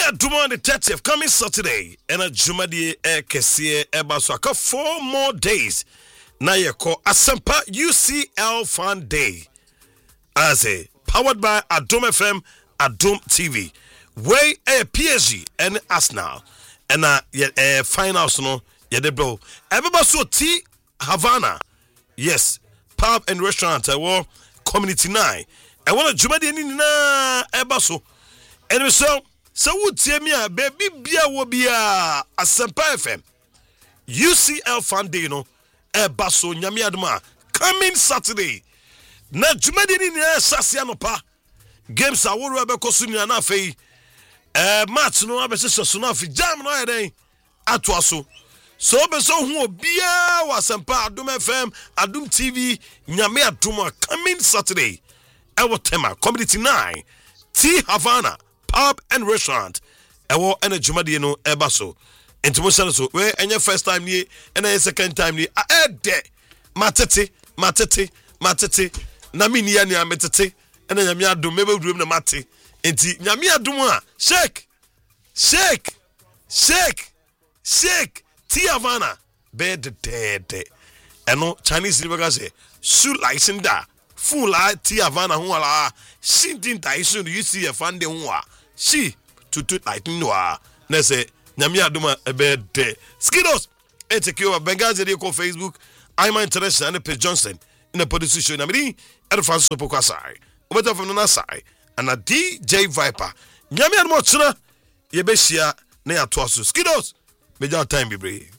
Aduma the 30th coming Saturday and a Jumadi Kesie Ebaswaka 4 more days. Now you call Asempa UCL Fan Day. As a powered by Adum FM, Adum TV. Way a PSG and Arsenal. And finals no yedebro. Everybody so T Havana. Yes, pub and restaurant community 9. I want a Jumadi na Ebaso. And so would tell me a baby beer will be a Asempa FM. UCL Fan Day no Ebaso Nyamiadma coming Saturday. Na Jumadi ni Sasiano pa. Games are what Rebecca Sunia na fei. Match no abesese so na fi jam no yeden atoaso. So beso hu obia wasempa Adum FM, Adum TV, Nyame Adum coming Saturday. Ewo tema community 9 T Havana pub and restaurant. Ewo ene Jumadi no ebaso. Entimo so we enye first time ni ene second time ni de matete na mi ni ya ni ametete ene Nyame Adum mebe durum na mate. Enti Nyame Adum a shake T Havana bed dead eno Chinese libaga say su license da full T Havana ho ala shintin taisun you see a fan de ho a she tutu like no a na say Nyame Adum a bed dead skidos etekio Bengazi dey ko Facebook I'm international and P Johnson in a position na me at France Sopoko asai obeto from na side and a DJ Viper. Nyame Adum chuna ye be hia na ya to aso skidos meja time be brave.